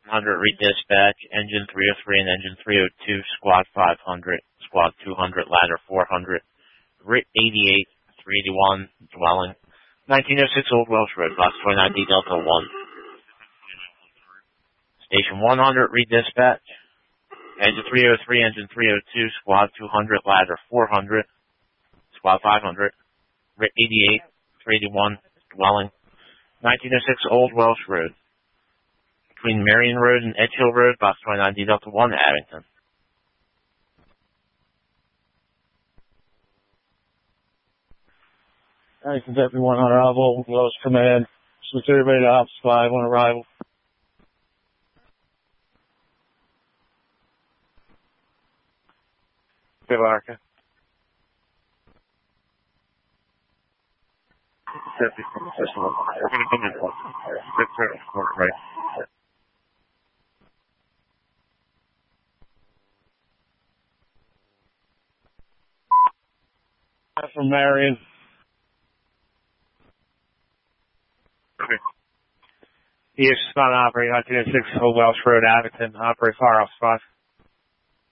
100, read dispatch, engine 303 and engine 302, squad 500, squad 200, ladder 400, RIT 88, 381, dwelling, 1906 Old Welsh Road, box 29D Delta 1. Station 100, read dispatch, engine 303, engine 302, squad 200, ladder 400, squad 500, RIT 88, 381, dwelling, 1906 Old Welsh Road, between Marion Road and Edge Hill Road, box 29D Delta 1, Abington. Abington's everyone on arrival, Welsh Command. Switch everybody to Ops 5 on arrival. Good, Larkin. 50 from the system. We're going to come in. Good service, right? From Marion. Okay. He is spot operating 1906 Old Welsh Road, Abington. Operate fire off spot.